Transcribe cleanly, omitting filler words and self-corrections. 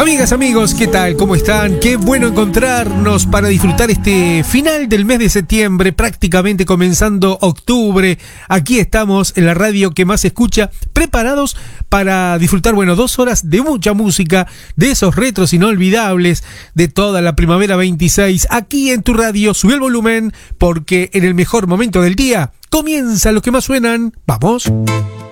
Amigas, amigos, ¿qué tal? ¿Cómo están? Qué bueno encontrarnos para disfrutar este final del mes de septiembre, prácticamente comenzando octubre. Aquí estamos en la radio que más se escucha, preparados para disfrutar, 2 horas de mucha música, de esos retros inolvidables, de toda la primavera 26. Aquí en tu radio, sube el volumen, porque en el mejor momento del día comienza lo que más suenan. ¡Vamos!